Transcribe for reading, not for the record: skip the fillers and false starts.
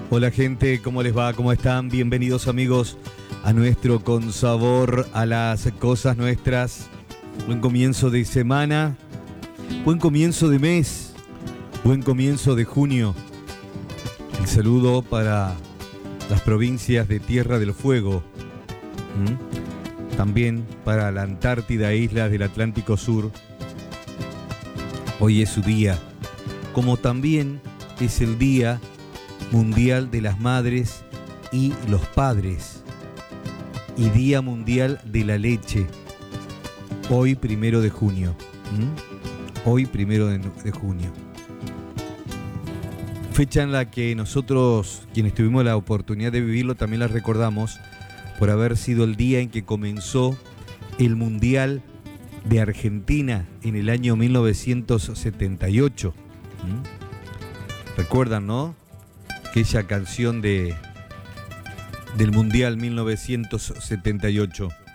Hola gente, ¿cómo les va? ¿Cómo están? Bienvenidos amigos a nuestro Con Sabor a las Cosas Nuestras. Buen comienzo de semana, buen comienzo de mes, buen comienzo de junio. El saludo para las provincias de Tierra del Fuego, también para la Antártida e islas del Atlántico Sur. Hoy es su día, como también es el Día Mundial de las Madres y los Padres y Día Mundial de la Leche, hoy 1 de junio. Hoy 1 de junio. Fecha en la que nosotros, quienes tuvimos la oportunidad de vivirlo, también la recordamos por haber sido el día en que comenzó el Mundial de Argentina en el año 1978. ¿Recuerdan, no? Aquella canción del Mundial 1978.